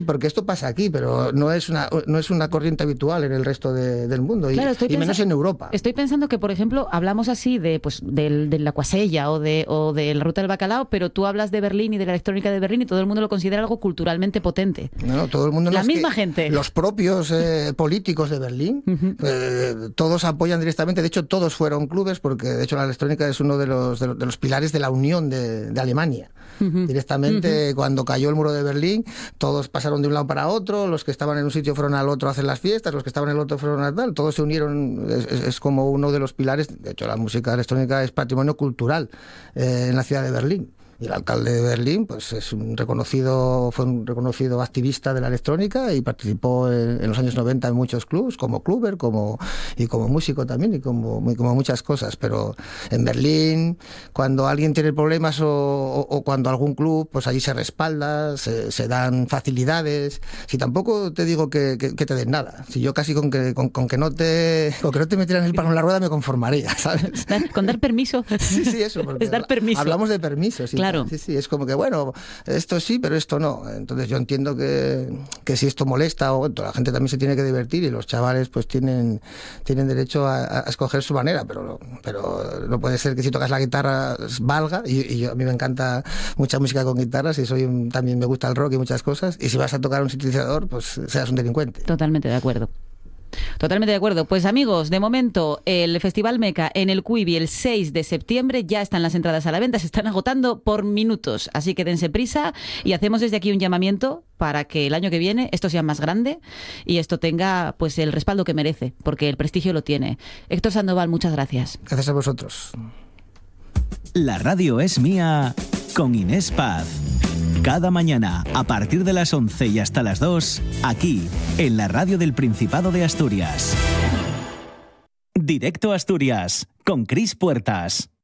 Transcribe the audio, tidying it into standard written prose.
Porque esto pasa aquí, pero no es una corriente habitual en el resto del mundo, claro, y menos en Europa. Estoy pensando que, por ejemplo, hablamos así de la Cuasella o de la Ruta del Bacalao, pero tú hablas de Berlín y de la electrónica de Berlín y todo el mundo lo considera algo culturalmente potente. No, todo el mundo. La misma gente. Los propios políticos de Berlín, todos apoyan directamente. De hecho, todos fueron clubes, porque de hecho la electrónica es uno de los pilares de la unión de Alemania. Directamente, cuando cayó el muro de Berlín, todos pasaron de un lado para otro, los que estaban en un sitio fueron al otro a hacer las fiestas, los que estaban en el otro fueron a tal, todos se unieron, es como uno de los pilares. De hecho, la música electrónica es patrimonio cultural en la ciudad de Berlín. Y el alcalde de Berlín pues fue un reconocido activista de la electrónica y participó en los años 90 en muchos clubs, como cluber, como músico también, y como muchas cosas. Pero en Berlín, cuando alguien tiene problemas o cuando algún club, pues allí se respalda, se dan facilidades. Si tampoco te digo que te den nada, si yo casi con que no te metieran el palo en la rueda me conformaría, ¿sabes? Con dar permiso. Sí, eso. Es dar permiso. Hablamos de permisos. Sí, claro. Sí, es como que, bueno, esto sí, pero esto no. Entonces yo entiendo que si esto molesta, la gente también se tiene que divertir y los chavales pues tienen derecho a escoger su manera, pero no puede ser que si tocas la guitarra valga, y a mí me encanta mucha música con guitarras y también me gusta el rock y muchas cosas, y si vas a tocar un sintetizador, pues seas un delincuente. Totalmente de acuerdo. Totalmente de acuerdo. Pues amigos, de momento el Festival Meca en el Quibi el 6 de septiembre, ya están las entradas a la venta, se están agotando por minutos, así que dense prisa y hacemos desde aquí un llamamiento para que el año que viene esto sea más grande y esto tenga pues el respaldo que merece, porque el prestigio lo tiene. Héctor Sandoval, muchas gracias. Gracias a vosotros. La radio es mía con Inés Paz. Cada mañana, a partir de las 11 y hasta las 2, aquí, en la radio del Principado de Asturias. Directo a Asturias, con Cris Puertas.